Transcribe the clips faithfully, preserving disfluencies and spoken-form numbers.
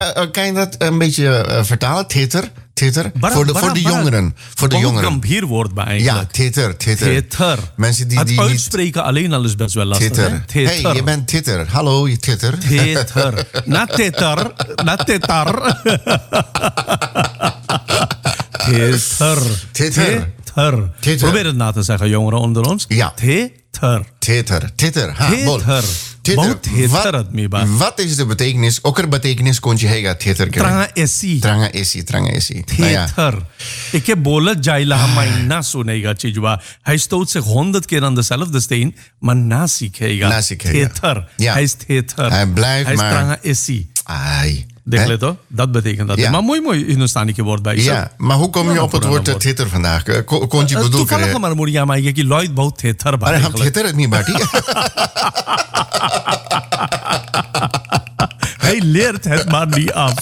Uh, kan je dat een beetje uh, vertalen? Theater? Theater? Bara, voor de, bara, voor de bara. jongeren. Voor de jongeren. Een gambhier woord bij eigenlijk. Ja, theater. Theater. theater. Mensen die, het die uitspreken niet... alleen al is best wel lastig. Theater. Hé, hey, je bent theater. Hallo, je theater. Theater. Na theater. Na theater. Theater. Theater. Theater. Probeer het na te zeggen, jongeren onder ons. Ja. Theater. Theater. Theater. Ha, theater. Theater. Wat, wat is de betekenis? Ook er betekenis kon je hega theater krijgen. Tranga esi. Tranga esi, tranga esi. Theater. Nou ja. Ik heb bolen jaila hamaina sunega chijwa. Hij stoot zich honderd keer aan dezelfde steen, maar nasik hega. Nasik hega. Theater. Ja. Hij is theater. Hij blijft Hij is maar... tranga esi. Ai. Denk toch? Dat betekent dat. Ja. Maar mooi, mooi Hindoestaanse woord bij. Ja, maar hoe kom je ja, op het woord theater vandaag? Kon, kon je bedoelen? Toevallig maar moet je maar je Lloyd bouwt theater bij. Maar hij theater het niet bij. Hij leert het maar niet af.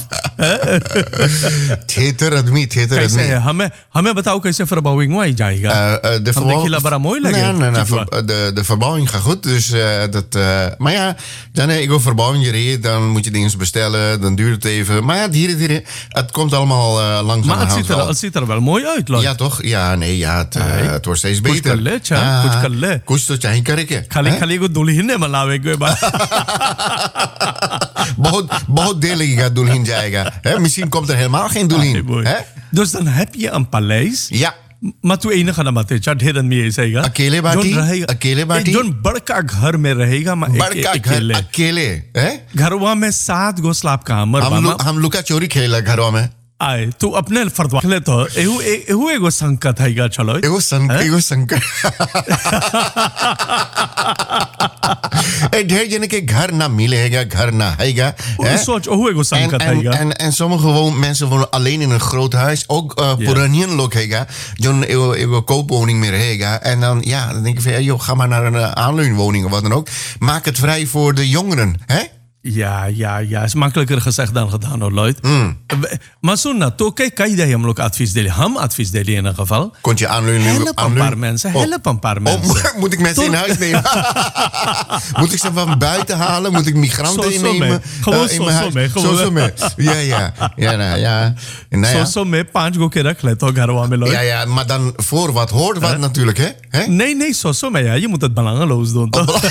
Theater het niet, theater het niet. हमें हमें बताओ कैसे verbouwing हुआ जाएगा. Uh, uh, de verbouwing bara mooi lege. Nee, nee, nee, ver, de, de verbouwing gaat goed. Dus uh, dat, uh, maar ja, dan ik wil verbouwing je reed, dan moet je dingen bestellen, dan duurt het even. Maar ja, dieren, dieren, het komt allemaal uh, langzaam. Maar het ziet, er, het ziet er wel mooi uit, Lloyd. Ja, toch? Ja, nee, ja, het, uh, het wordt steeds beter. Kuch kalle, cha, kuch kalle. Kuch to chahi kareke. Khali khali ko dulhin ne malawe ba. बहुत बहुत देर लगेगा दुल्हन जाएगा है misschien komt er helemaal geen दुल्हन है dus dan heb je een paleis ja maar तू enige ना बातें चढ़ ढेरन में ऐसेगा अकेले बाटी अकेले बाटी जोन बड़का घर में रहेगा मैं बड़का घर अकेले है घरवा में सात गो स्लैब का हमर हम लोग हम लुका चोरी खेला घरवा में आए तू अपने फरदवा ले तो एहु एहु एगो संकट हैगा चलो एगो संकट एगो संकट ए ढेर जने के घर ना मिलेगा घर ना हैगा सोच ओहु एगो संकट हैगा en en sommige gewoon mensen wonen alleen in een groot huis ook uh, Poranien lok हैगा जोन एगो एगो koopwoning meer हैगा en dan ja dan denk ik van joh ga maar naar een uh, aanleunwoning of wat dan ook maak het vrij voor de jongeren hè. Ja, ja, ja. is makkelijker gezegd dan gedaan, hoor, Lloyd. Mm. Maar Sunna, तो कई कई दे हम लोग advies delen. हम advies delen in een geval. Kon je aanleunen? Help een paar mensen. Help een paar mensen. Oh, moet ik mensen in huis nemen? Moet ik ze van buiten halen? Moet ik migranten zo, innemen? Gewoon uh, in zo, mijn zo huis? mee. Zo, zo mee. Ja, ja. Ja, nou, ja. Nou, ja. Zo, zo mee. Paanch go ke rakh le to gharwa mein, Lloyd. Ja, ja. Maar dan voor wat hoort wat huh? natuurlijk, hè? hè? Nee, nee. Zo, zo mee. Ja. Je moet het belangeloos doen, toch?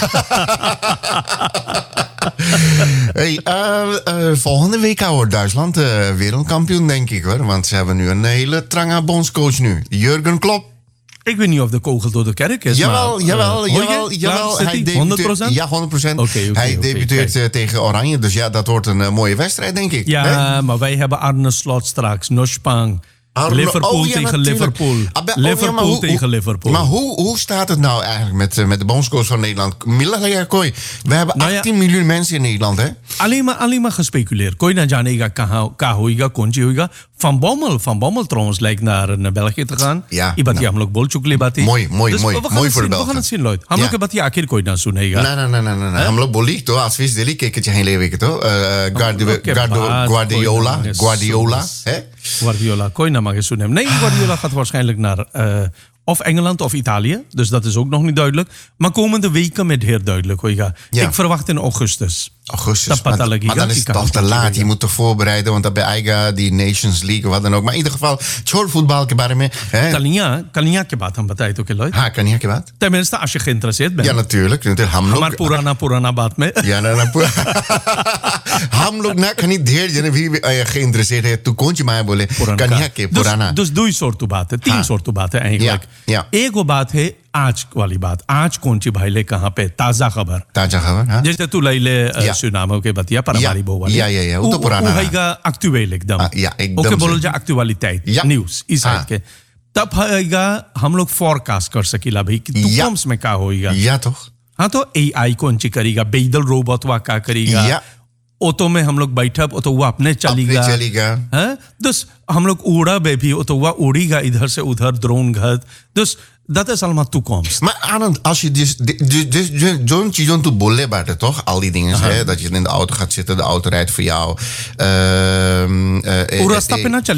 Hey, uh, uh, volgende week wordt Duitsland uh, wereldkampioen, denk ik hoor. Want ze hebben nu een hele trange bondscoach nu. Jurgen Klopp. Ik weet niet of de kogel door de kerk is. Jawel, maar, jawel, uh, jawel. jawel. Hij debuteert, honderd procent? Ja, honderd procent. Okay, okay, hij okay, debuteert okay. uh, tegen Oranje. Dus ja, dat wordt een uh, mooie wedstrijd, denk ik. Ja, hè? maar wij hebben Arne Slot straks. Nospang. Arno, Liverpool oh, ja, tegen natuurlijk. Liverpool. Abbe, Liverpool oh, ja, maar hoe, tegen Liverpool. Maar hoe, hoe staat het nou eigenlijk met, met de bondscoach van Nederland? Mila Kooi. We hebben nou achttien ja, miljoen mensen in Nederland, hè? Alleen maar, alleen maar gespeculeerd. Kooi na janega ka hoiga, konji hoiga. Van Bommel, Van Bommel trouwens lijkt naar, naar België te gaan. Ja. Ibat Nou. hamlok bolchuk libati. Mooi, mooi, dus mooi. We gaan mooi het voor zien, de we Belgen. gaan het zien, Lloyd. Hamlok Ja. bati akir kooi na sunega. Nee, nee, nee, nee, nee. Hamlok bolik toch? Als vis deli kijk het je hele week toch? Guardiola, Guardiola, hè? Guardiola, kooi na mag je sunem. Nee, Guardiola gaat waarschijnlijk naar uh, of Engeland of Italië. Dus dat is ook nog niet duidelijk. Maar komende weken met heel duidelijk. Hoor, ja. Ja. Ik verwacht in augustus. Augustus, maar, maar dan is het al te laat. Je moet toch voorbereiden, want dan bij eigen die Nations League of wat dan ook. Maar in ieder geval, छोड़ voetbal के बारे में. Kalinia, Kalinia के बात हम बताए तो Lloyd. हाँ, Kalinia के बात. Tenminste, als je geïnteresseerd bent. Ja, natuurlijk. natuurlijk. हम लोग हमार पुराना पुराना बात में. Ja, ना ना हम लोग ना कहीं ढेर जने भी geïnteresseerd है. तू कौन सी माया बोले? Kalinia के पुराना. Dus drie soorten baten, तीन soorten baten eigenlijk. Ja. एक वो बात है आज वाली बात. आज कौन सी भाई ले कहाँ पे ताजा खबर. ताजा खबर. हाँ. जैसे तू ले ले Suriname के बतिया परमारी बोवाली. Ja, ja, ja. Hoe पुराना. Hoe heगा actueel एकदम. Ja, एकदम. Oké, बोलो जा actualiteit. Nieuws. इस साइड के. तब हेगा हम लोग forecast कर सकीला भाई कि toekomst में क्या होएगा. Ja, toch? हाँ तो A I कौन सी करेगा. बेदल रोबोट वा क्या करेगा. Ja. ऑटो में हम लोग बैठा तो वो अपने चलेगा. अपने चलेगा. हाँ? dus हम लोग उड़ा बे भी तो वो उड़ेगा इधर से उधर ड्रोन घर. dus dat is allemaal toekomst. Maar Anand, als je dus, dus, dus, dus zo'n chijon toe bolle baten, toch? Al die dingen, hè? Dat je in de auto gaat zitten, de auto rijdt voor jou. Uh, uh, Hoe rasta pe na chaliga?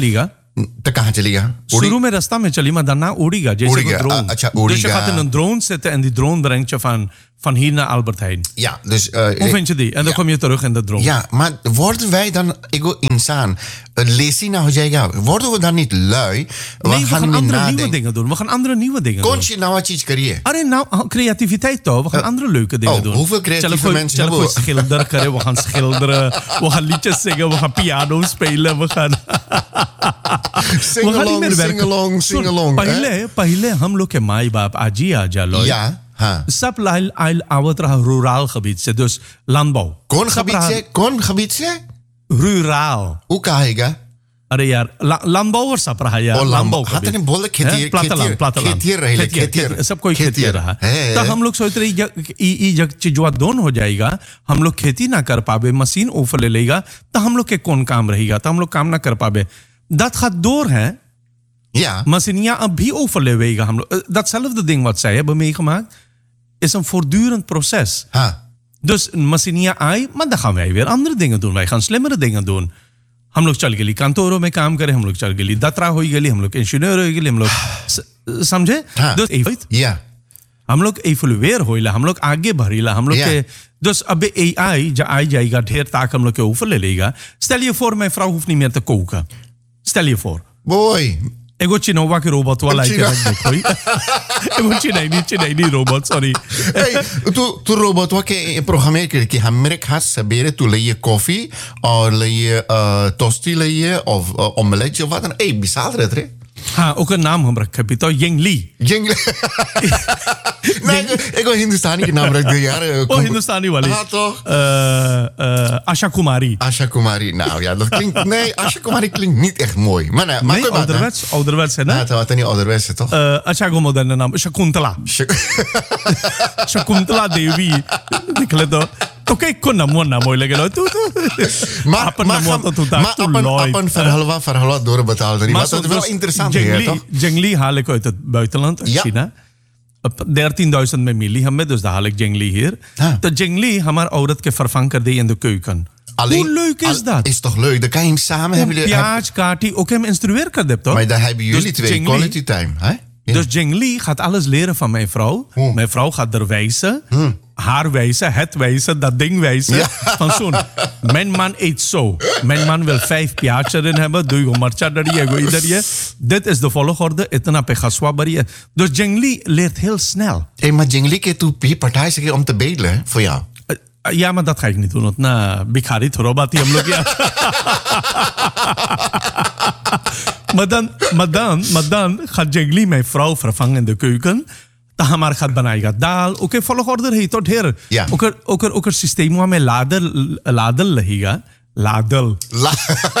तो कहाँ चलेगा? शुरू में रास्ता में चली, maar daarna uuriga. Uuriga, ah, अच्छा, Dus je Uuriga. gaat in een drone zitten en die drone brengt je van, van hier naar Albert Heijn. Ja, dus... Uh, Hoe vind je die? En dan ja. kom je terug in de drone. Ja, maar worden wij dan, ego insaan, lees nou ho jayega, worden we dan niet lui? Nee, we gaan meer andere nieuwe nadenken. dingen doen. We gaan andere nieuwe dingen Kon doen. je nou wat iets creëren? Aरे nou, creativiteit toch? We gaan andere leuke dingen oh, doen. hoeveel creatieve Chalo, mensen chalo, hebben we? kooi schilderen keren, we gaan schilderen. We gaan liedjes zingen, we gaan piano spelen. We gaan... Sing along, sing along, sing along. पहले पहले हम लोग के माई बाप आजी आजा लोग Ja, ha. सब लाइल आइल आवत रहा रूराल gebied से dus landbouw. Kon सब gebied रहा se? Kon gebied se? Ruraal. Hoe kahega? अरे यार ला- landbouwer सब रहा यार Oh, landbouw. landbouw Had er een bolle खेतीर- प्लाटाland खेतीर- प्लाटाland खेतीर रहेगा, खेतीर। सब कोई खेती खेतीर। रहा है, तो है। हम लोग सोच रहे ये जग चिजवा दोन हो जाएगा हम लोग खेती ना कर पावे मशीन ओफर ले लेगा तो हम लोग के कौन काम रहेगा तो हम लोग काम ना कर पावे dat gaat door hè Ja. machiniën अब भी overleven हम लोग datzelfde ding wat zij hebben meegemaakt is een voortdurend proces. Ha. Dus machiniën I maar dan gaan wij weer andere dingen doen wij gaan slimmere dingen doen. हम लोग चल गए कंटोरों में काम करें हम लोग चल गए दत्रा हो गई हम लोग इंजीनियर हो गए हम लोग स- समझे हाँ. dus even- Ja. हम लोग evolueer होइला हम लोग आगे बढ़ीला हम लोग Ja. के dus अब A I जा आई जाएगा ढेर ताक हम लोग के ऊपर ले लेगा. Stel je voor mijn vrouw hoeft niet meer te koken. Stel je voor. Boy. Ik word je nou wakker robot wel lijken Chino. dat ik hoor. Ik word je nee niet je nee niet robot sorry. Hey, tu tu robot wa के प्रोग्राम के कि हमारे खास सवेरे तू लिए कॉफी और लिए टोस्टी लिए और ऑमलेट जो वादन ए बिसाल रहते रे हाँ ook een naam हम रखा भी तो यंग ली. जिंग नहीं एक हिंदुस्तानी के नाम रख दे यार Oh Hindustani वाली. हाँ तो Uh, uh, Asha Kumari. Asha Kumari nou ja dat klinkt nee Asha Kumari klinkt niet echt mooi maar nee maar Nee, goed, ouderwets, ouderwets hè. nou het was niet ouderwetse toch Uh, अच्छा को moderne नाम Shakuntala. Shakuntala Devi. निकले तो तो कई को नाम नाम हो लगे लो तू तू. maar Appen maar naam तो तू maar ताक तू appen looi. appen verhalwa verhalwa doorbetaald niet Maar wat dat zo- wel dus interessant Jengli, is toch Jengli haal ik uit het buitenland, uit Ja. China. dertienduizend met milie हमें dus daar haal ik Jengli hier. Ja. तो Jengli हमारे औरत के vervang कर दी in de keuken. Hoe leuk is al- dat? is toch leuk dan kan je hem samen hebben jullie- प्याज काटी ook hem instrueer कर दे toch? maar dan hebben jullie Dus twee Jengli- quality time hè Ja. Dus Jengli gaat alles leren van mijn vrouw. Hoe? Mijn vrouw gaat er wijzen. Haar wijzen, het wijzen, dat ding wijzen. Ja. Van zo'n, mijn man eet zo. Mijn man wil vijf प्याज erin hebben. Doe je marcha dariye, gooi dariye. Dit is de volgorde. Itna pe gaswa bariye. Dus Jengli leert heel snel. Hey, maar Jingli ke tu pi partij zich om te bedelen hè, voor jou. Uh, Ja, maar dat ga ik niet doen. Want na भिखारी थोड़ा बात ही हम लोग या maar dan, maar dan, maar dan gaat Jengli mijn vrouw vervangen in de keuken. Dan हमारे खात बनाएगा दाल okay follow order है तो ढेर Ja. ओकर ओकर ओकर सिस्टम में लादल लादल रहेगा लादल La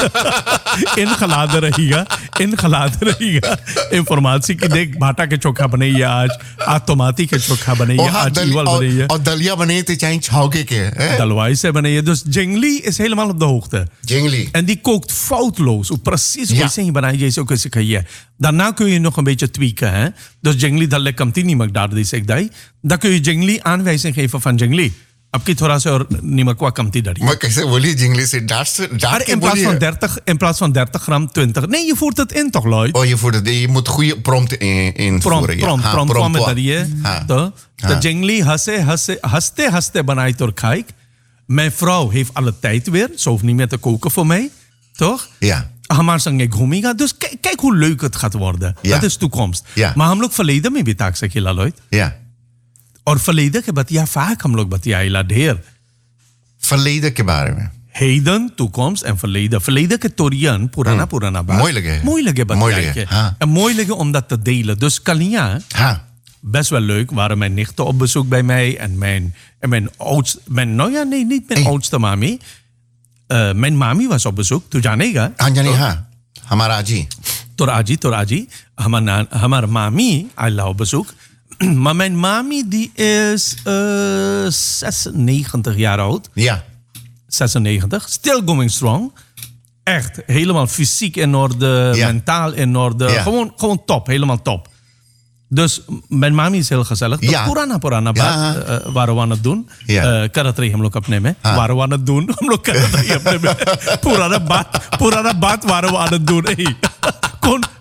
इनखलाद रहेगा इनखलाद रहेगा इंफॉर्मेशन की देख भाटा के चोखा बनाइए आज आज टमाटी के चोखा बनाइए oh, आज dal, इवल बनाइए oh, oh, dalia wanneer te zijn chauke ke hè? Dalwai se बनाइए dus Jengli is helemaal op de hoogte. Jingli. En die kookt foutloos. Hoe precies Ja. वैसे ही बनाई जैसे ook सिखाइए. Daarna kun je nog een beetje tweaken. Hè? Dus Jengli dalle kamti nimak daar die zeg dai. Dan kun je Jengli aanwijzing geven van Jengli. Ab ki थोड़ा सा और nimak wa kamti dari. Maar कैसे बोली Jingli से डांट से Maar डांट के in plaats van बोली dertig, in plaats van dertig gram, twintig. Nee, je voert het in toch, Lloyd? oh je voert het je moet goede prompt in Prom, invoeren ja. prom, Ha, prom, prom में wa. दरिए Ha. तो तो हाँ. Jengli हंसे हंसे हंसते हंसते बनाई तो खाई. Mijn vrouw heeft alle tijd weer. Ze hoeft niet meer te koken voor mij. Toch? Ja. हमारे संगे घूमेगा dus kijk, kijk hoe leuk het gaat worden. Ja. Dat is toekomst. Ja. Maar हम लोग verleden में भी ताक सकेला Lloyd. Ja. और verleden के बतिया vaak हम लोग बतियाइला ढेर. Verleden के बारे में Heden, toekomst en verleden. Verleden के तोरियन पुराना पुराना बात. Mooi लगे. Mooi लगे Mooi बतिया लगे, के. हाँ. En mooi लगे om dat te delen. Dus Kalia, ha best wel leuk, waren mijn nichten op bezoek bij mij. En mijn, en mijn oudste, mijn, nou ja, nee, niet mijn Hey. oudste mami. Uh, mijn mami was op bezoek. Tu janega. Anjani ha हमारा जी Toraji, Toraji. Hamaar, hamaar mami, Allah op bezoek. Maar mijn mami die is uh, zesennegentig jaar oud. ja zesennegentig. Still going strong. Echt, helemaal fysiek in orde, Ja. mentaal in orde. Ja. Gewoon, gewoon top, helemaal top. Dus mijn mami is heel gezellig. Dus Ja. Purana Purana Ja. baat uh, waren we aan het doen. Ja. Uh, Karatri हम लोग अपने में. हाँ. Waren we aan het doen. हम लोग Karatri अपने में. Purana baat, Purana baat waren we aan het doen. Hey.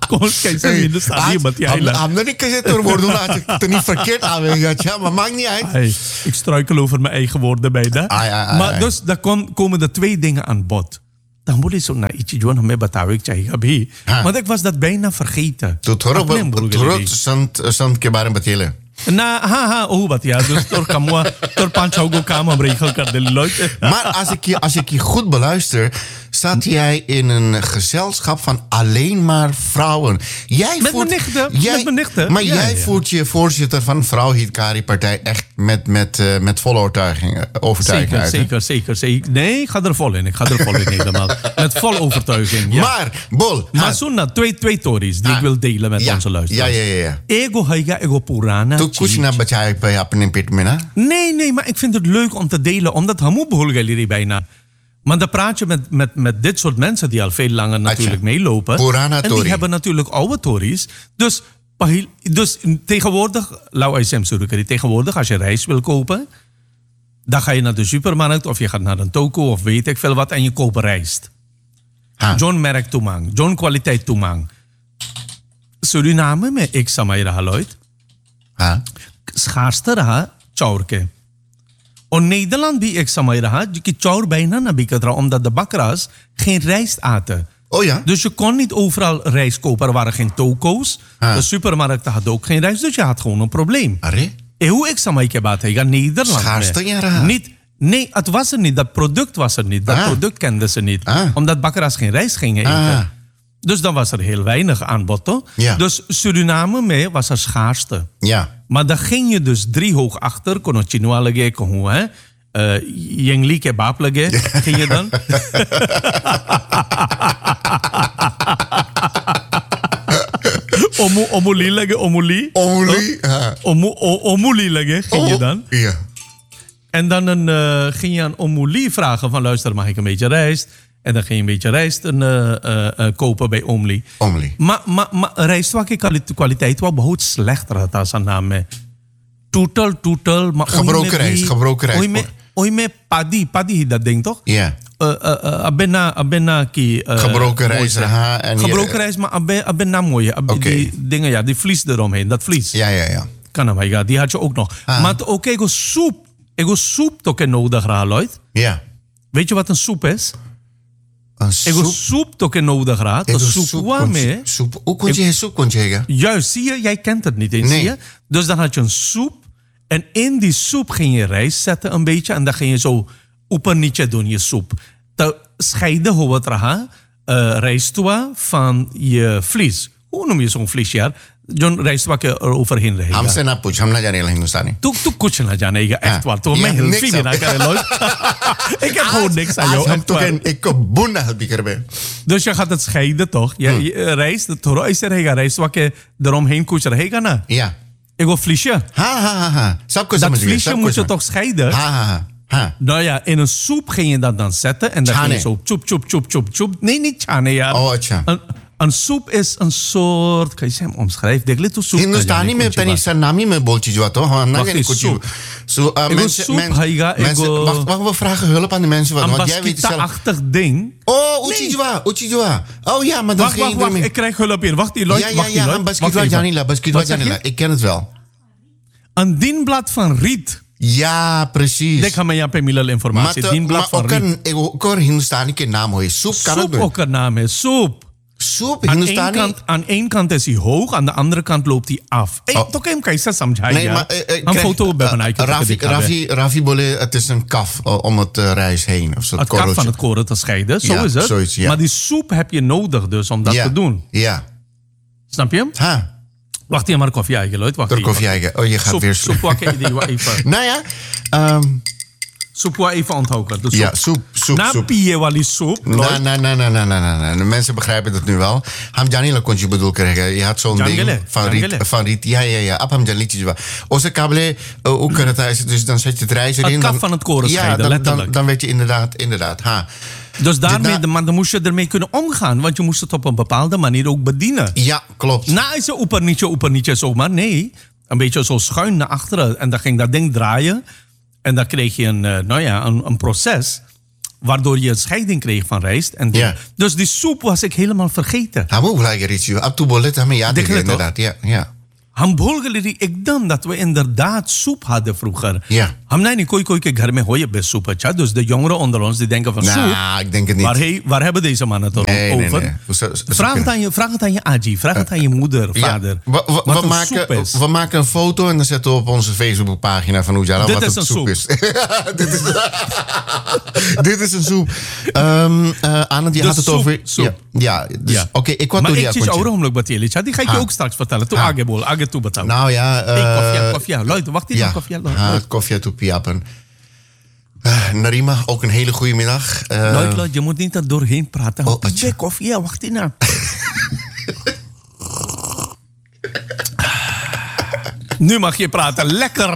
Kon kijk, ze in de stadion met jij. Ham dan niet gezet door worden, laat ik het er niet verkeerd aan. Ja, maar maakt niet uit. Hey, ik struikel over mijn eigen woorden bijna. Ai, ai, ai, maar ai. dus, daar kon, komen er twee dingen aan bod. Dan moet ik zo naar iets doen met Batawik Chaigabi. Want ik was dat bijna vergeten. Tot horop, sant sant kebaran betelen. Na, haha, oh, wat ja. Dus door kamwa, door panchaugo kamam regel kan de leute. Maar als ik, je, als ik je goed beluister, zat jij in een gezelschap van alleen maar vrouwen. Jij Met voert, mijn nichten. jij, Met mijn nichten. Maar Ja, jij ja. voert je voorzitter van Vrouw Hitkari Partij echt met, met, uh, met volle overtuiging, overtuiging Zeker, uit. hè? zeker, zeker, zeker. Nee, ik ga er vol in. Ik ga er vol in helemaal. Met vol overtuiging. Ja. Maar, Bol. Maar ah, zo na twee, twee stories die Ah. ik wil delen met ja, onze ja, luisteraars. ja, ja, ja. Ego haiga, ego purana. Toen koes je naar Bachai bij Happen in Pitmina. Nee, nee, maar ik vind het leuk om te delen, omdat hamu beholgaliri bijna. Maar dan praat je met, met, met dit soort mensen die al veel langer natuurlijk meelopen. Purana en die Tori. hebben natuurlijk oude tories. Dus, pahil- dus tegenwoordig, lau isem surukari, tegenwoordig als je rijst wil kopen, dan ga je naar de supermarkt of je gaat naar een toko of weet ik veel wat en je koopt rijst. Ha. John merk toemang, John kwaliteit toemang. Suriname met ik samayra haloit. Ha? Schaarste raha chaurke. En Nederland die ik samay raha, die chaur bijna nabikatra, omdat de bakkeraars geen rijst aten. Oh ja? Dus je kon niet overal rijst kopen, er waren geen toko's. Ah. De supermarkten hadden ook geen rijst, dus je had gewoon een probleem. Arre? En hoe ik samay kebat hega Nederland. Schaarste, mee. ja, raha. Niet, nee, het was er niet, dat product was er niet. Dat Ah. product kenden ze niet. Ah. Omdat bakkeraars geen rijst gingen eten. Ah. Dus dan was er heel weinig aanbod. Toch? Ja. Dus Suriname mee was er schaarste. Ja. Maar dan ging je dus drie hoog achter, kon het chinois leggen, kon hoe, hè? Uh, Yengli kebab leggen, ging je dan? Omu, omuli leggen, omuli. Omuli. Ha. Omu, o, omuli leggen, ging je dan? Ja. En dan een, uh, ging je aan omuli vragen van, luister, mag ik een beetje rijst? En dan ging je een beetje rijst uh, uh, uh, kopen bij omuli. Omuli. Maar ma, ma, rijst was kwaliteit was behoud slechter dan zijn naam. Toetel, toetel. Maar Gebroken rijst, gebroken rijst. Oei me, oei me paddy, paddy dat ding toch? Ja. Uh, uh, uh, abena, abena ki. Uh, Gebroken rijst, ha, en je- Gebroken rijst, maar abe- abena mooi. Ab- Oké. Die dingen, ja, die vlies eromheen, dat vlies. Ja, ja, ja. Kan hem, ja, die had je ook nog. Ah. Maar ook ego soep. Ego soep toch en nodig raar, Lloyd. Ja. Weet je wat een soep is? Een Ego soep. soep toch en nodig raar. Ego De soep soep waarmee. kon- Soep. Hoe kon je een soep kon zeggen? Juist, zie je, jij kent het niet eens, Nee. zie je? Dus dan had je een soep. En in die soep ging je rijst zetten een beetje. En dan ging je zo oepernitje doen, je soep. Te scheiden hoe het raha, uh, rijstwa van je vlies. Hoe noem je zo'n vlies, ja? John rijstwa ke er overheen rijden. हम से ना पूछ हम ना जाने वाला हिंदुस्तानी Toen toen kuch na jane, ja, echt Ja. waar. Toen Ja, mij heel niks veel aan. in Ik heb gewoon niks aan jou, हम echt तो waar. कहन एक को बुना हल बिकर बे Dus je gaat het scheiden, toch? Je, Hmm. je uh, rijst, het rijst er heen, rijstwa ke eromheen kuch er heen, na. Ja. Ik wil vliesje. Ha ha ha ha सबको Dat समझ गया vliesje सबको moet je समझ- toch scheiden? Ha ha ha ha Nou ja, in een soep ging je dat dan zetten. En dan ging je Chane. zo tjoep, tjoep, tjoep, tjoep, tjoep. Nee, niet chane, ja. Oh, अच्छा. Een, een soep is een soort... Kan je ze hem omschrijven? Denk je, soep? हिंदुस्तानी में तनी सरनामी में बोल चीज तो हम ना Wacht जाने eens, कुछ soep. zo uh, wil mensen soep, mensen haiga, ik mensen wil- wacht wacht we vragen hulp aan de mensen wat Een want jij weet zelf baskita-achtig ding. oh uchijwa uchijwa oh ja maar dan Wacht, wacht, ging wacht. je Ik krijg hulp hier. Wacht hier, Lloyd. ja ja Wacht hier, ja Lloyd. een Wacht baskitwa even. janila baskitwa Wat zeg je? janila ik ken het wel Een dienblad van riet. ja precies Dek gaan we jou milal maar informatie. te- Dienblad maar van ook riet. een ik ook een Hindustani के नाम हो soep kan ook Soep doen ook een naam is. Soep. soep Aan één, Hindustani kant, aan één kant is hij hoog, aan de andere kant loopt hij af. Hey, Oh. toch hem kan je dat samjhaai, nee ja? maar eh, eh, Een krijg- foto bij eh, mijn eigen Rafi Rafi Rafi Bolle het is een kaf eh, om het eh, rijst heen of zo Het kaf van het koren te scheiden, zo Ja, is het. zoiets, ja. Maar die soep heb je nodig dus om dat ja te doen. ja Snap je hem? ha Wacht hier maar koffie eigen, Lloyd. Wacht door even. koffie eigen oh je gaat Soep, weer soep wakker, die wa- even. nou ja ehm Soep wa even onthouden. De soep. ja soep soep Na soep pie wali soep, Nee, Lloyd. nee, nee, nee, nee, nee, nee, nee. De mensen begrijpen het nu wel. Ham Janila kon je bedoel krijgen. Je had zo'n Jangele, ding van Riet. jangele. Van Riet. Ja, ja, ja. Ab Ham Janitje. Onze kabelen ook kunnen thuis. Dus dan zet je het rijst erin. Het kaf dan- van het koren Ja, scheiden, dan, dan, letterlijk. dan weet je inderdaad, inderdaad. Ha. Dus daarmee, na- de- maar dan moest je ermee kunnen omgaan. Want je moest het op een bepaalde manier ook bedienen. Ja, klopt. Na is een oepernietje, oepernietje zomaar. Nee, een beetje zo schuin naar achteren. En dan ging dat ding draaien. En dan kreeg je een, eh, nou ja, een, een proces. waardoor je een scheiding kreeg van rijst. En Ja. Dus die soep was ik helemaal vergeten. Hamu belai Ritchie. Ab tu bolet hame yaad Denk je hai dat inderdaad. Ja, ja. हम भूल गए ik dan dat we inderdaad soep hadden vroeger. Ja. हम नहीं कोई कोई के घर में हो je best soep अच्छा. Dus de jongeren onder ons die denken van soep. Nou, ik denk het niet. Waar, he, waar hebben deze mannen het Nee, nee, over? nee. Hoe zou- zou- Vraag, het aan je, vraag het aan je aji, vraag het aan je moeder, Ja, vader. we, we, wat we een maken, soep is. we maken een foto en dan zetten we op onze Facebookpagina van Oejala Dit wat is het een soep soep. is. dit, is dit is een soep. Um, uh, Anne, die De had het soep, over... soep. Ja, ja dus, Ja. oké, ik wat Maar doe ik die zie akkontje. jou omloop Batieli. Die ga ik je Ha. ook straks vertellen. Toen Ha. agebol, age toe betaal. Nou ja... Uh, Hey, koffie, koffie. Leute, wacht even, ja, koffie. ha, koffie toe piapen. Uh, Narima, ook een hele goede middag. Uh, Leute, Leute, je moet niet er doorheen praten. Oh, Oh, atje. koffie, ja, wacht even. Nou. Nu mag je praten. Lekker.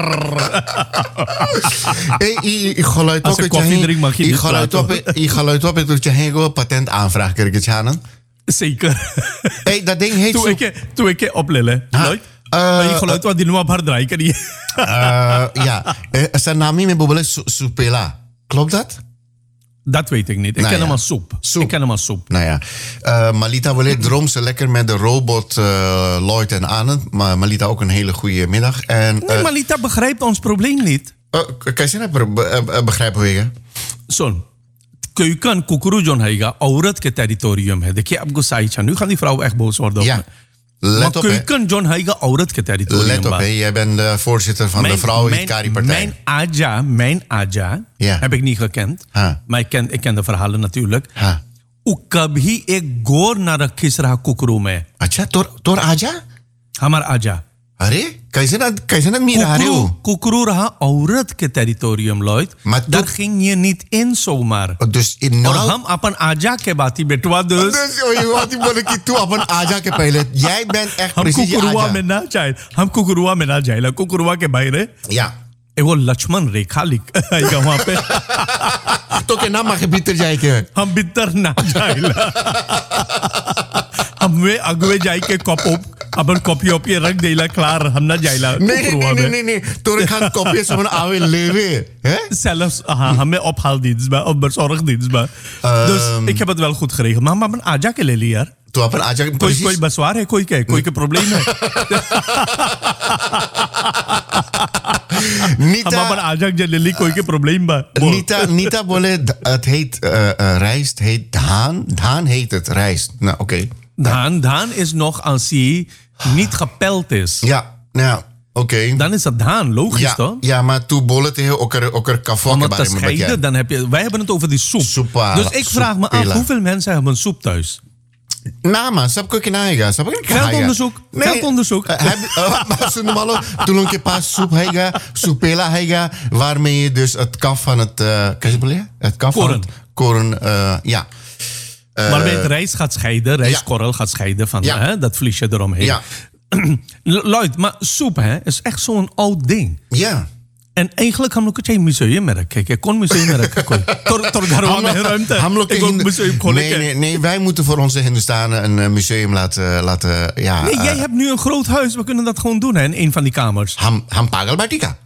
Hey, ik- ik geluid Als op ik het koffie je drink, mag je ik niet geluid praten. op Ik geluid op het je heen patent aanvraag krijg ik het. Zeker. Hey, dat ding heet Toen zo... ik, toen ik op Lille. Ha. Leute. Uh, Maar je geluid wat die nu op haar draaien kan niet. Uh, ja, Eh, zijn naam niet meer bobbelen, Su- Supela. Klopt dat? Dat weet ik niet. Ik Nou ken ja. hem als soep. Soep. Ik ken hem als soep. Nou ja, uh, Malita wil droom ze lekker met de robot uh, Lloyd en Anne. Maar Malita ook een hele goede middag. En, Nee, uh, maar Lita begrijpt ons probleem niet. uh, kan je dat be- uh, uh, begrijpen hoe je? Son. Keuken kukurujon haiga औरत के territorium है. देखिए आपको सही छा. Nu gaan die vrouwen echt boos worden op Ja, me. let Maar op hè. keuken John haiga औरत के territorium. Let op ba. hè. Jij bent de voorzitter van de Vrouwenhitkari-partij. Mijn aja, mijn aja, Ja. heb ik niet gekend. Ha. Maar ik ken, ik ken de verhalen natuurlijk. Ha. U kabhi ek gor na rakhiस रहा कुकरू में. Acha, tor, tor aja? हमार आजा. अरे, कैसे ना कैसे ना मी रहा रहे कुकरू, हो? कुकरू रहा औरत के टेरिटोरियम Lloyd. Maar Daar toen- ging je niet in zomaar. Dus in और nou... हम अपन आजा के बाती बेटवा dus. Dus, oh, je wat die बोले कि तू अपन आजा के पहले jij bent echt हम precies je कुकुरुआ आजा. में ना जाए हम कुकुरुआ में ना जाए कुकुरुआ के बाहर Ja. वो लक्ष्मण रेखा लिख आएगा वहां पे तो के नाम माके भीतर जाए के हम भीतर ना जाए हम वे अगवे जाए के कॉपो अपन कॉपी ओपी रख देला क्लार हम ना जाएला Nee, nee, nee, nee, nee. Toen gaan kopjes van oude leven. Hè? Zelfs aha, हमें ophaaldienst bij of bezorgdienst bij. Dus ik heb het wel goed geregeld. Maar maar mijn aja के ले ली यार. Toen अपन आजा कोई precies. कोई बसवार है कोई क्या है? कोई के प्रॉब्लम है हम Nita, अपन आजा के ले ली कोई के प्रॉब्लम बा बोल. Nita, Nita बोले the- het heet uh, uh, rijst, heet dhaan. Dhaan heet het rijst. Nou, oké. Dhaan, dhaan is nog als hij niet gepeld is. Ja, nou, oké. Dan is het dhaan, logisch Ja, toch? ja, maar toen bolle tegen elkaar, elkaar Om kafokken het te bij me scheiden, dan heb je... Wij hebben het over die soep. Soepa, Dus ik vraag me af, soepela. hoeveel mensen hebben een soep thuis? Nou, maar sab ko kinahiga. Sab ko kinahiga. Veldonderzoek, veldonderzoek. Uh, heb, uh, maar zo normaal, toen een keer pas soep hega, soepela hega, waarmee je dus het kaf van het, uh, kan je het Het kaf Koren. van het koren, uh, ja. Uh, Waarbij het rijst gaat scheiden, rijstkorrel gaat scheiden van Ja. hè, dat vliesje eromheen. Ja. Lloyd, maar soep hè, is echt zo'n oud ding. Ja. En eigenlijk हम लोग को चाहिए museum में रखे क्या कौन museum में रखे कोई तोर तोर घरवा में ruimte हम लोग के ik wil Hindu- museum खोले nee, के nee, nee, wij moeten voor onze Hindustanen een uh, museum laten, laten ja. Nee, jij uh, hebt nu een groot huis. We kunnen dat gewoon doen hè, in een van die kamers. हम हम पागल बाटिका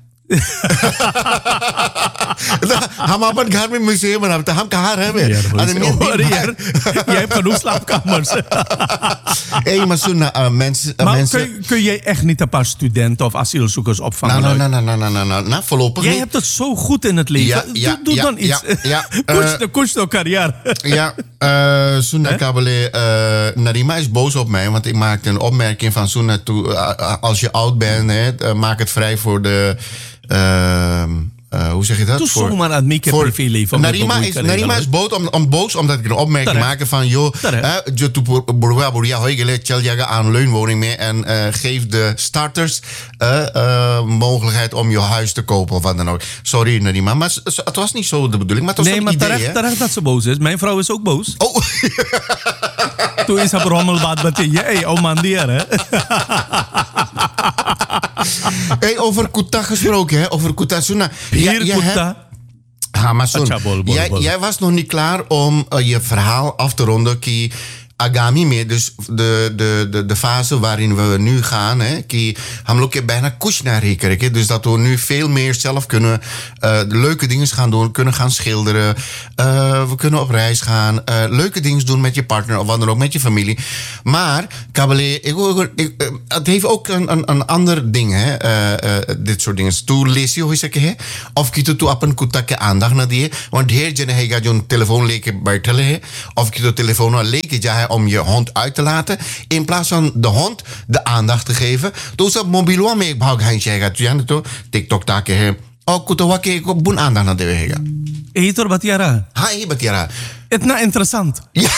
हम अपन घर में म्यूजियम बनाते हम कहाँ रहे Ja, dat अरे is- नहीं, Oh, नहीं, jij, jij hebt genoeg slaapkamers. hey, maar zo, nou, uh, mensen, uh, Maar mensen kun, kun jij echt niet een paar studenten of asielzoekers opvangen? nou, nou, Lloyd? nou, nou, nou, nou, nou, nou, voorlopig Jij niet. hebt het zo goed in het leven. Ja, ja, doe doe ja, dan iets. ja, ja. Koets Eh, de koets de carrière. Ja, uh, Suna Kabele, uh, Narima is boos op mij, want ik maakte een opmerking van Suna toe, uh, als je oud bent, hè, uh, maak het vrij voor de, uh, uh, hoe zeg je dat? Doe voor, zomaar aan het voor- privéleven. Narima is, Narima is boos, om, om, boos omdat ik een opmerking Terecht. maakte van, joh, Terecht. hè, je tu burwa burja hoigele cheljaga aan leunwoning meer en uh, geef de starters uh, uh, mogelijkheid om je huis te kopen of wat dan ook. Sorry Narima, maar s- s- het was niet zo de bedoeling, maar het was Nee, een maar idee, terecht, hè? terecht dat ze boos is. Mijn vrouw is ook boos. Oh, Toen is haar rommelbaat meteen. Hey, oh man, die hè. hey, over Kuta gesproken, hè? Over Kuta Suna. Hier, jij hebt- Kuta. Ha, maar Sun, Acha, bol, bol, jij, bol. jij was nog niet klaar om uh, je verhaal af te ronden. Ki, Agami mee, dus de, de, de, de fase waarin we nu gaan, hè, die हम लोग के bijna kushna rekenen. Dus dat we nu veel meer zelf kunnen uh, leuke dingen gaan doen, kunnen gaan schilderen, uh, we kunnen op reis gaan, uh, leuke dingen doen met je partner of wat dan ook, met je familie. Maar, Kabale, ik, ik, ik, het heeft ook een, een, een ander ding, hè, uh, uh, dit soort dingen. Toen lees je, hoe zeg je, of je toe op een kutake aandacht naar die, want heer jene hij gaat je telefoon leken buiten, of je de telefoon leken ja om je hond uit te laten, in plaats van de hond de aandacht te geven. Dus op mobiel mee ik bahag hij gaat ja to TikTok take he. Oh kutowa ke ko bun aandacht naar de wega. Etor batiara. Hai batiara. Etna interessant. Ja.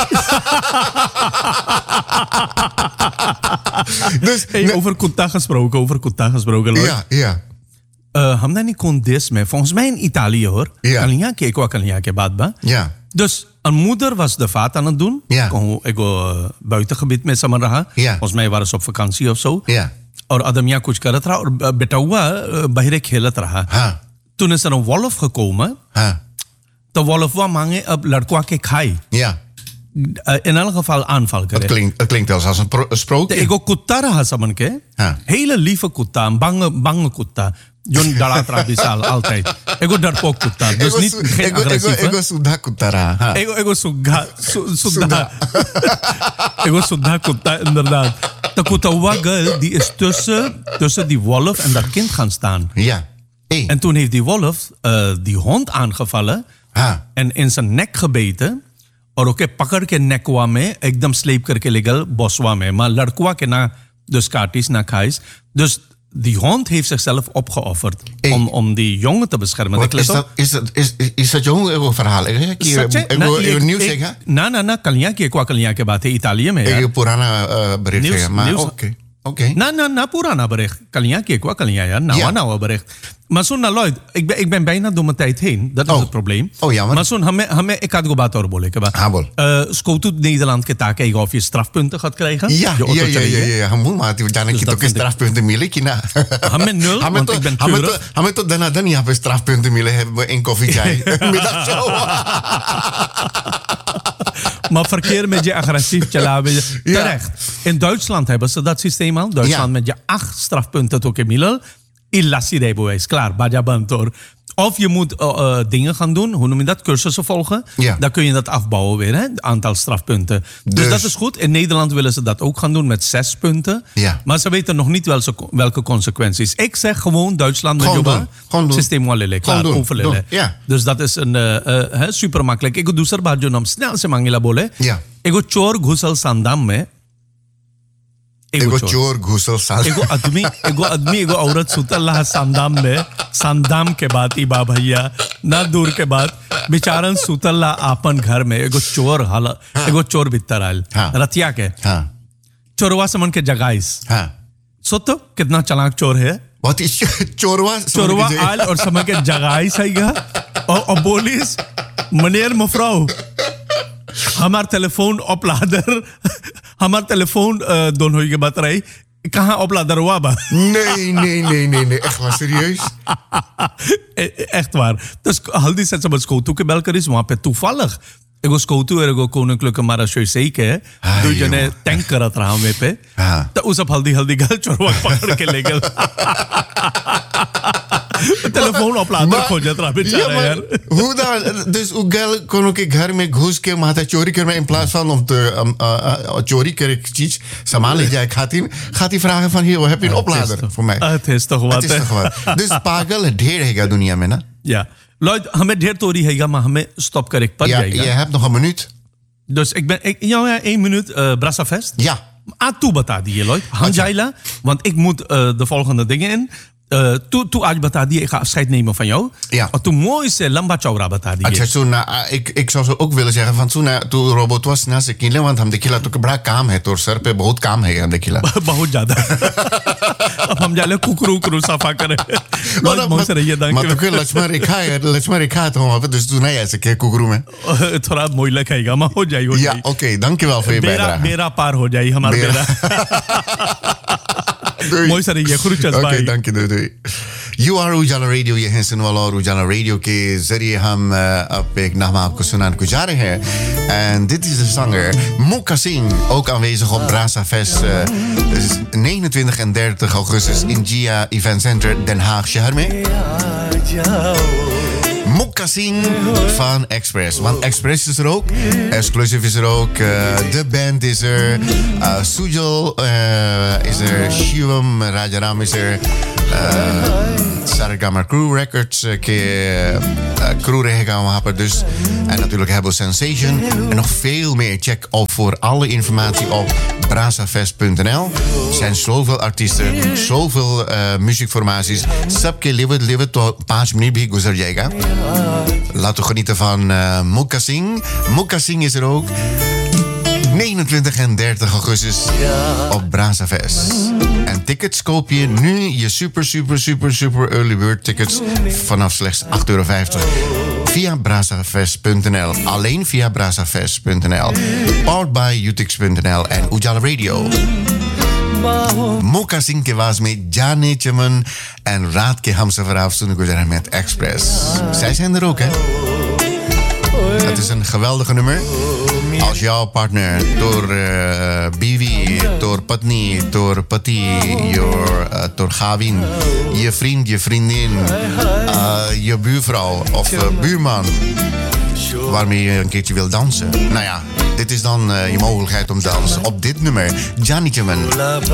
Dus hey, ne- over Kuta gesproken, over Kuta gesproken. Lloyd. Ja, ja. Uh, हमने नहीं कौन देश में volgens mij in Italië hoor. Ja. Kalinya ke ko kalinya ke baat ba. Ja. Dus een moeder was de vaat aan het doen. Ja. Kon ik uh, buitengebied met samen raha. Ja. Volgens mij waren ze op vakantie of zo. Ja. और आदमिया कुछ कर रहा और बेटा हुआ बाहर खेलत रहा. हाँ. toen is er een wolf gekomen. हाँ. De wolf wou mange op लड़का के खाई. Ja. Uh, in elk geval aanval Het krijgen. klinkt, het klinkt als een, pro- een sprookje. Ik ook kutta raha saman ke. Ja. Hele lieve kutta, een bange, bange kutta. Jon dalatra bisal altijd. Ik ook darpok kutta. Dus niet geen agressief. Ik was Sudha Kutara. Ha. Ik ook sugha, sudha. Ik ook sudha kutta inderdaad. De kutta girl die is tussen, tussen die wolf en dat kind gaan staan. Ja. Hey. En toen heeft die wolf uh, die hond aangevallen Ha. en in zijn nek gebeten. और ओके पकड़ के नेकवा में एकदम स्लीप करके ले गए बॉसवा में maar लड़कवा के ना dus kaartjes na kais dus die hond heeft zichzelf opgeofferd hey. om, om die jongen te beschermen. Wat, is, dat, is, dat, is, is dat jouw verhaal? Ik wil nieuws zeggen. ना ना ना कलियां की एक कलियां के बात है इतालिया में Ik heb Purana uh, bericht Nieuws- zeggen. Maar nieuws- oké. Oké. ना ना ना पुराना bericht कलियां की एक कलियां यार नवा Ja. नवा bericht maar zo'n Lloyd ik ben ik ben bijna door mijn tijd heen dat is Oh. het probleem Oh, jammer. maar zo'n हमें हमें एक आध गो बात और बोले के बाद हाँ, बोल. uh, Scout Nederland के ताकि of je strafpunten gaat krijgen Ja, je ja, auto ja, ja, chalaएंगे. ja. Hamul maar die जाने की dat तो के vind ik- strafpunten मिले कि ना. हमें nul हमें want तो ik ben हमें तो keurig हमें तो दनादन यहाँ पे strafpunten मिले हैं in koffie चाय middagshow. maar verkeer met je agressief chalaben Ja. terecht in Duitsland hebben ze dat systeem al Duitsland Ja. met je acht strafpunten tot je milel illassi rijbewijs klaar baja bantor of je moet uh, uh, dingen gaan doen, hoe noem je dat, cursussen volgen. Ja. Dan kun je dat afbouwen weer, hè? Het aantal strafpunten. Dus, Dus- dat is goed. In Nederland willen ze dat ook gaan doen met zes punten. Ja. Maar ze weten nog niet welke, welke consequenties. Ik zeg gewoon Duitsland met Gewoon Juba. doen. Gewoon doen. Systeem walele, klaar, Gewoon doen. overlele. Doen. Ja. Dus dat is een uh, uh, super makkelijk. Ik doe er bajo nam snel se mangila bole. Ja. Ik chor घुसल संदाम में एगो चोर घुसल साल एगो आदमी एगो आदमी एगो औरत सुतल रहा संदाम में संदाम के बाद ई बा भैया ना दूर के बाद बेचारन सुतल रहा आपन घर में एगो चोर हल एगो चोर भीतर आयल हाँ। रतिया के हाँ चोरवा समन के जगाइस हाँ सोतो कितना चालाक चोर है बहुत ही चोरवा चोरवा आयल और समन के जगाइस आएगा और, और बोलिस मनेर मफराओ हमार टेलीफोन ओपलादर हमार टेलीफोन uh, दोनों ही के बात रही कहाँ ओपलादर हुआ बा Nee, nee, nee, nee, nee. Echt waar, serieus? E- Echt waar. Dus Haldi zet ze met Skotu ke belker is, maar toevallig. Ik was Skotu er go koninklijke marechaussee zeker. Ah, Doe je joh. ne tanker het raam mee pe. Ah. Dat was op Haldi Haldi gal chorwa pakar ke legel. Telefoon oplader खोज रहा बेचारा यार. hoe dan? Dus hoe gel kon ik घर में घुस के माता चोरी कर में in plaats van om te um, uh, uh, चोरी कर एक चीज सामान ले जाए खाती खाती vragen van hier heb je een oplader voor mij. Het is toch wat. Het is hè? toch wat. Dus पागल ढेर हैगा दुनिया में ना. Ja. Lloyd, हमें ढेर तोरी हैगा maar हमें stop कर एक पर Ja, जाएगा. je hebt nog een minuut. Dus ik ben ik, ja, ja, één minuut uh, Brassafest. Ja. Ah, toe bata diye Lloyd. Hanjaila, want ik moet uh, de volgende dingen in. Uh, toe, toe aaj bata diye, ik ga afscheid nemen van jou. Ja. En toen mooi se lamba chaura bata diye. अच्छा सुना ik ik zou zo ook willen zeggen van सुना तू robot was ना से किले want हम देखिला तो बड़ा काम है तोर सर पे बहुत काम है हम देखिला. बहुत ज्यादा. अब हम जाले कुकरू कुकरू सफा करे. Lloyd, मोह से रहिए Maar तो के लक्ष्मण रेखा है लक्ष्मण रेखा तो वहाँ पे dus तू नहीं ऐसे के कुकरू में. थोड़ा मोई लखाएगा मा हो जाए हो Ja, जाए. oké, dankjewel voor je बेरा bijdrage. बेरा पार हो जाए हमारा बेरा. बेरा. Doei. मोई से रहिए खुरुचस Oké, bye. dank je, doei, doei. You are Ujala Radio, ये हैं सुनने वाला और Ujala Radio के जरिए हम अब एक नाम आपको सुनाने को जा रहे हैं. And dit is de zanger Mukka Singh, ook aanwezig op Brasa Fest uh, negenentwintig en dertig augustus in Gia Event Center Den Haag, Charme. Mukka Singh van Express. Want Express is er ook. Exclusive is er ook. Uh, de band is er. Uh, Sujal uh, is er. Shivam Rajaram is er. Uh, Sargama Crew Records. Uh, ke, uh, crew gaan we hebben dus. En natuurlijk Hebel Sensation. En nog veel meer. Check op voor alle informatie op brasafest punt n l. Er zijn zoveel artiesten. Zoveel uh, muziekformaties. Sabke live live tot paas minuten bhi guzar jayega. Laten we genieten van uh, Mukka Singh. Mukka Singh is er ook. negenentwintig en dertig augustus op Brasa Fest. En tickets koop je nu, je super, super, super, super early bird tickets vanaf slechts acht euro vijftig. Via brasafest punt n l. Alleen via brasafest punt n l. Powered by utix punt n l en Ujala Radio. Mukka Singh के वाज में जाने चमन en रात के हम सफर af toen ik met Express. Zij zijn er ook, hè? Het is een geweldige nummer. Als jouw partner door uh, Bibi, door Patni, door Pati, door, uh, door Gavin, je vriend, je vriendin, uh, je buurvrouw of uh, buurman, waarmee je een keertje wil dansen. Nou ja, dit is dan uh, je mogelijkheid om te dansen op dit nummer. Janicheman.